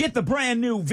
Get the brand new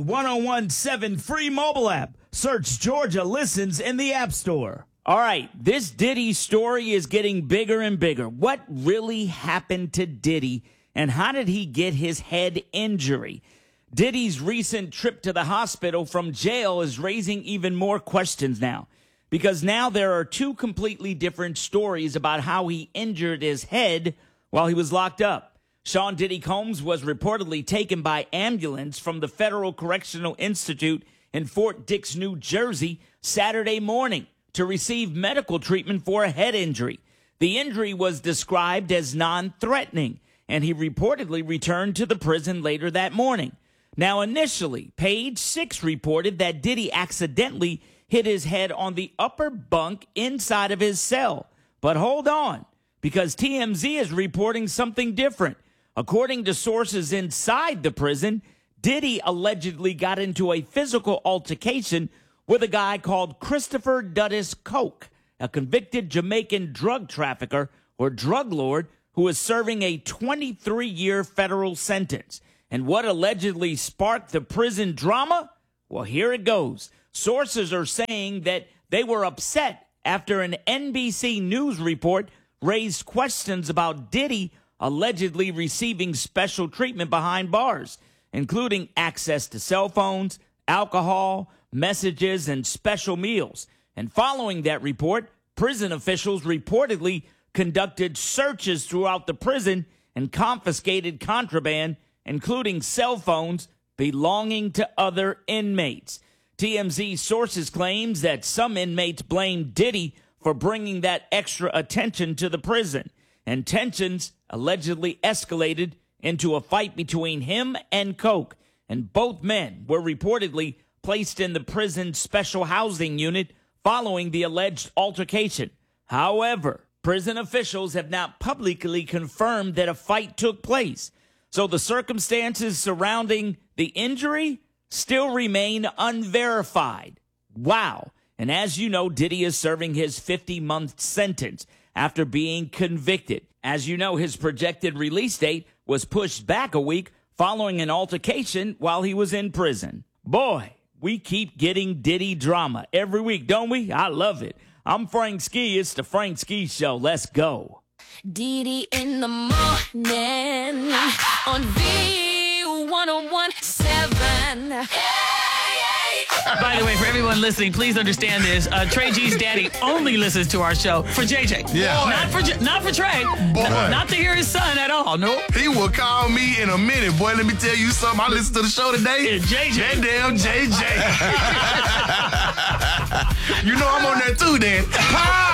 V1017 free mobile app. Search Georgia Listens in the App Store. All right, this Diddy story is getting bigger and bigger. What really happened to Diddy, and how did he get his head injury? Diddy's recent trip to the hospital from jail is raising even more questions now, because now there are two completely different stories about how he injured his head while he was locked up. Sean Diddy Combs was reportedly taken by ambulance from the Federal Correctional Institute in Fort Dix, New Jersey, Saturday morning to receive medical treatment for a head injury. The injury was described as non-threatening, and he reportedly returned to the prison later that morning. Now, initially, Page Six reported that Diddy accidentally hit his head on the upper bunk inside of his cell. But hold on, because TMZ is reporting something different. According to sources inside the prison, Diddy allegedly got into a physical altercation with a guy called Christopher Dudis Koch, a convicted Jamaican drug trafficker or drug lord who is serving a 23-year federal sentence. And what allegedly sparked the prison drama? Well, here it goes. Sources are saying that they were upset after an NBC News report raised questions about Diddy allegedly receiving special treatment behind bars, including access to cell phones, alcohol, messages, and special meals. And following that report, prison officials reportedly conducted searches throughout the prison and confiscated contraband, including cell phones belonging to other inmates. TMZ sources claims that some inmates blame Diddy for bringing that extra attention to the prison, and tensions allegedly escalated into a fight between him and Koch, and both men were reportedly placed in the prison's special housing unit following the alleged altercation. However, prison officials have not publicly confirmed that a fight took place, so the circumstances surrounding the injury still remain unverified. Wow. And as you know, Diddy is serving his 50-month sentence after being convicted. As you know, his projected release date was pushed back a week following an altercation while he was in prison. Boy, we keep getting Diddy drama every week, don't we? I love it. I'm Frank Ski. It's the Frank Ski Show. Let's go. Diddy in the morning on V1017. By the way, for everyone listening, please understand this. Trey G's daddy only listens to our show for JJ. Yeah. Not for Trey. Not to hear his son at all. No. He will call me in a minute. Boy, let me tell you something. I listened to the show today. Yeah, JJ. That damn JJ. You know I'm on there too, then.